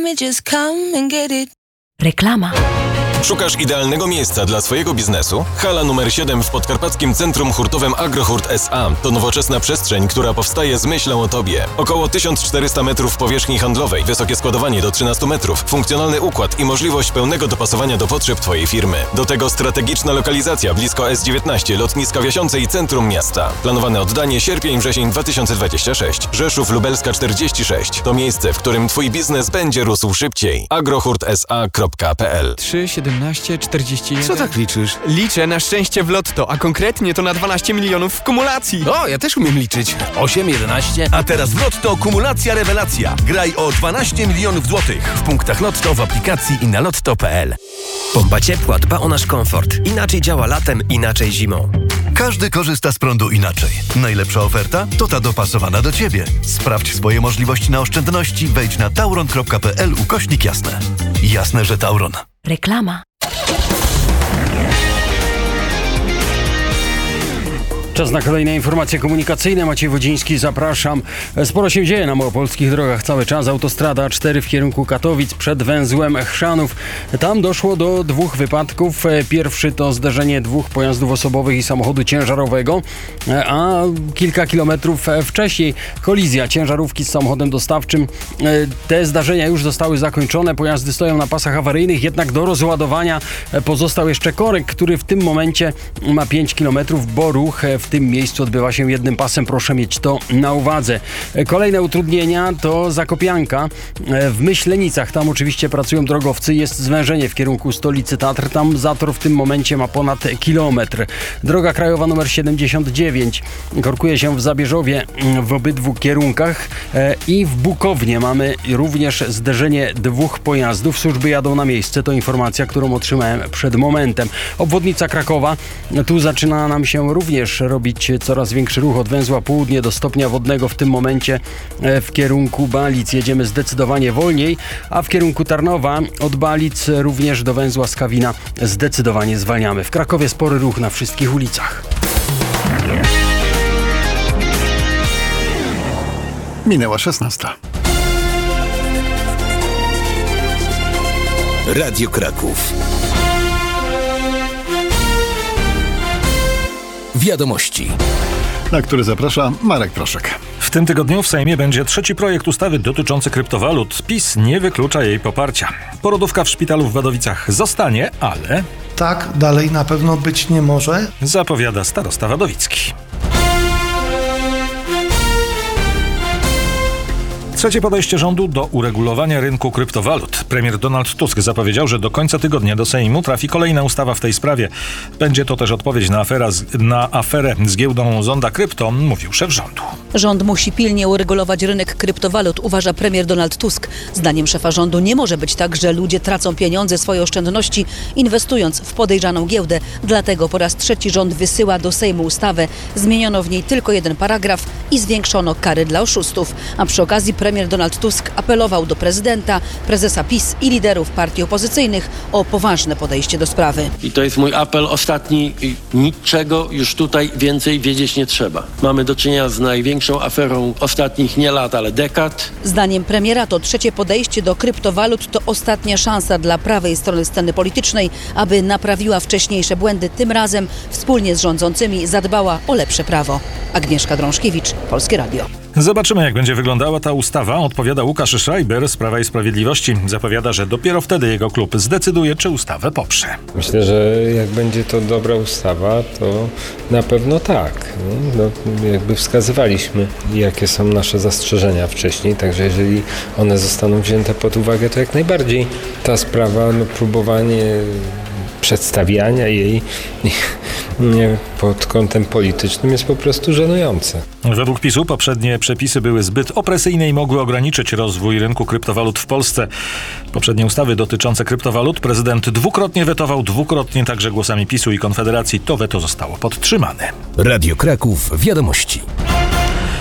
Just come and get it. Reklama. Szukasz idealnego miejsca dla swojego biznesu? Hala numer 7 w Podkarpackim Centrum Hurtowym Agrohurt S.A. to nowoczesna przestrzeń, która powstaje z myślą o Tobie. Około 1400 metrów powierzchni handlowej, wysokie składowanie do 13 metrów, funkcjonalny układ i możliwość pełnego dopasowania do potrzeb Twojej firmy. Do tego strategiczna lokalizacja blisko S19, lotniska Wiasiące i centrum miasta. Planowane oddanie sierpień-wrzesień 2026. Rzeszów Lubelska 46. To miejsce, w którym Twój biznes będzie rósł szybciej. agrohurtsa.pl 3,17,41. Co tak liczysz? Liczę na szczęście w lotto, a konkretnie to na 12 milionów w kumulacji. O, ja też umiem liczyć. 8, 11. A teraz w Lotto kumulacja rewelacja. Graj o 12 milionów złotych w punktach Lotto, w aplikacji i na lotto.pl. Pompa ciepła dba o nasz komfort. Inaczej działa latem, inaczej zimą. Każdy korzysta z prądu inaczej. Najlepsza oferta to ta dopasowana do Ciebie. Sprawdź swoje możliwości na oszczędności. Wejdź na tauron.pl/jasne. Jasne, że Tauron. Reklama. Czas na kolejne informacje komunikacyjne. Maciej Wodziński, zapraszam. Sporo się dzieje na małopolskich drogach cały czas. Autostrada A4 w kierunku Katowic przed węzłem Chrzanów. Tam doszło do 2 wypadków. Pierwszy to zderzenie 2 pojazdów osobowych i samochodu ciężarowego, a kilka kilometrów wcześniej kolizja ciężarówki z samochodem dostawczym. Te zdarzenia już zostały zakończone. Pojazdy stoją na pasach awaryjnych, jednak do rozładowania pozostał jeszcze korek, który w tym momencie ma 5 km, bo ruch w tym miejscu odbywa się jednym pasem. Proszę mieć to na uwadze. Kolejne utrudnienia to Zakopianka w Myślenicach. Tam oczywiście pracują drogowcy. Jest zwężenie w kierunku stolicy Tatr. Tam zator w tym momencie ma ponad kilometr. Droga krajowa nr 79 korkuje się w Zabierzowie w obydwu kierunkach i w Bukownie mamy również zderzenie 2 pojazdów. Służby jadą na miejsce. To informacja, którą otrzymałem przed momentem. Obwodnica Krakowa. Tu zaczyna nam się również robić coraz większy ruch od węzła Południe do stopnia wodnego. W tym momencie w kierunku Balic jedziemy zdecydowanie wolniej, a w kierunku Tarnowa od Balic również do węzła Skawina zdecydowanie zwalniamy. W Krakowie spory ruch na wszystkich ulicach. Minęła 16. Radio Kraków. Wiadomości. Na który zaprasza Marek Proszek. W tym tygodniu w Sejmie będzie 3. projekt ustawy dotyczący kryptowalut. PiS nie wyklucza jej poparcia. Porodówka w szpitalu w Wadowicach zostanie, ale... Tak, dalej na pewno być nie może. Zapowiada starosta wadowicki. Trzecie podejście rządu do uregulowania rynku kryptowalut. Premier Donald Tusk zapowiedział, że do końca tygodnia do Sejmu trafi kolejna ustawa w tej sprawie. Będzie to też odpowiedź na aferę z giełdą Zonda Krypto, mówił szef rządu. Rząd musi pilnie uregulować rynek kryptowalut, uważa premier Donald Tusk. Zdaniem szefa rządu nie może być tak, że ludzie tracą pieniądze, swoje oszczędności, inwestując w podejrzaną giełdę. Dlatego po raz 3 rząd wysyła do Sejmu ustawę. Zmieniono w niej tylko 1 paragraf i zwiększono kary dla oszustów. A przy okazji premier Donald Tusk apelował do prezydenta, prezesa PiS i liderów partii opozycyjnych o poważne podejście do sprawy. I to jest mój apel ostatni. Niczego już tutaj więcej wiedzieć nie trzeba. Mamy do czynienia z największą aferą ostatnich nie lat, ale dekad. Zdaniem premiera to 3. podejście do kryptowalut to ostatnia szansa dla prawej strony sceny politycznej, aby naprawiła wcześniejsze błędy. Tym razem wspólnie z rządzącymi zadbała o lepsze prawo. Agnieszka Drążkiewicz, Polskie Radio. Zobaczymy, jak będzie wyglądała ta ustawa, odpowiada Łukasz Schreiber z Prawa i Sprawiedliwości. Zapowiada, że dopiero wtedy jego klub zdecyduje, czy ustawę poprze. Myślę, że jak będzie to dobra ustawa, to na pewno tak. No, jakby wskazywaliśmy, jakie są nasze zastrzeżenia wcześniej, także jeżeli one zostaną wzięte pod uwagę, to jak najbardziej ta sprawa, próbowanie przedstawiania jej pod kątem politycznym jest po prostu żenujące. Według PiS-u poprzednie przepisy były zbyt opresyjne i mogły ograniczyć rozwój rynku kryptowalut w Polsce. Poprzednie ustawy dotyczące kryptowalut prezydent dwukrotnie wetował, dwukrotnie także głosami PiS-u i Konfederacji. To weto zostało podtrzymane. Radio Kraków. Wiadomości.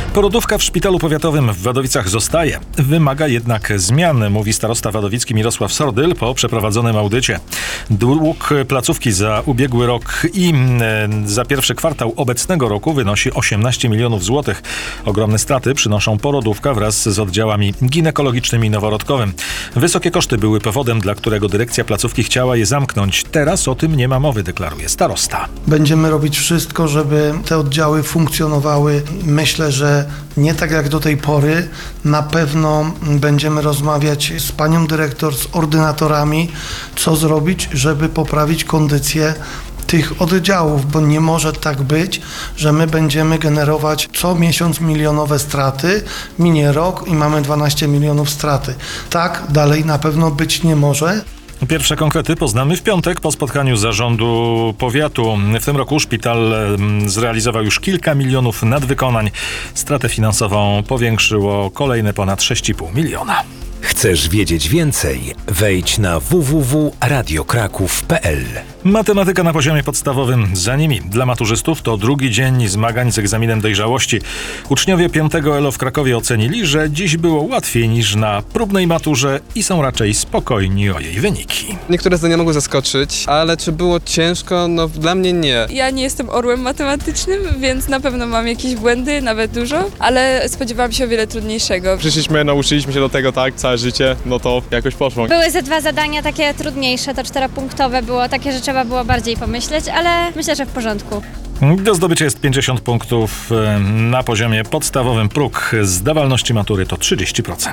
Porodówka w szpitalu powiatowym w Wadowicach zostaje. Wymaga jednak zmian, mówi starosta wadowicki Mirosław Sordyl po przeprowadzonym audycie. Dług placówki za ubiegły rok i za pierwszy kwartał obecnego roku wynosi 18 milionów złotych. Ogromne straty przynoszą porodówka wraz z oddziałami ginekologicznym i noworodkowym. Wysokie koszty były powodem, dla którego dyrekcja placówki chciała je zamknąć. Teraz o tym nie ma mowy, deklaruje starosta. Będziemy robić wszystko, żeby te oddziały funkcjonowały. Myślę, że nie tak jak do tej pory. Na pewno będziemy rozmawiać z panią dyrektor, z ordynatorami, co zrobić, żeby poprawić kondycję tych oddziałów, bo nie może tak być, że my będziemy generować co miesiąc milionowe straty, minie rok i mamy 12 milionów straty. Tak dalej na pewno być nie może. Pierwsze konkrety poznamy w piątek po spotkaniu zarządu powiatu. W tym roku szpital zrealizował już kilka milionów nadwykonań. Stratę finansową powiększyło kolejne ponad 6,5 miliona. Chcesz wiedzieć więcej? Wejdź na www.radiokraków.pl. Matematyka na poziomie podstawowym za nimi. Dla maturzystów to drugi dzień zmagań z egzaminem dojrzałości. Uczniowie 5 ELO w Krakowie ocenili, że dziś było łatwiej niż na próbnej maturze i są raczej spokojni o jej wyniki. Niektóre zdania mogły zaskoczyć, ale czy było ciężko? No dla mnie nie. Ja nie jestem orłem matematycznym, więc na pewno mam jakieś błędy, nawet dużo, ale spodziewałam się o wiele trudniejszego. Przyszliśmy, nauczyliśmy się do tego całe życie, no to jakoś poszło. Były ze 2 zadania takie trudniejsze, to 4-punktowe było takie, że trzeba było bardziej pomyśleć, ale myślę, że w porządku. Do zdobycia jest 50 punktów na poziomie podstawowym. Próg zdawalności matury to 30%.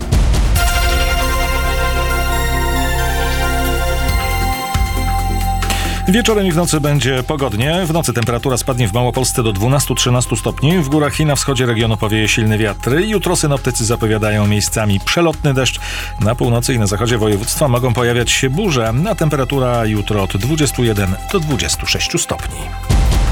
Wieczorem i w nocy będzie pogodnie. W nocy temperatura spadnie w Małopolsce do 12-13 stopni. W górach i na wschodzie regionu powieje silny wiatr. Jutro synoptycy zapowiadają miejscami przelotny deszcz. Na północy i na zachodzie województwa mogą pojawiać się burze. A temperatura jutro od 21 do 26 stopni.